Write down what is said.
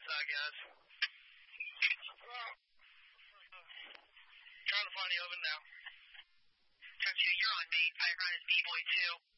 guys? Trying to find the oven now. Touch 2, you're on main. Fire ground is B-Boy 2.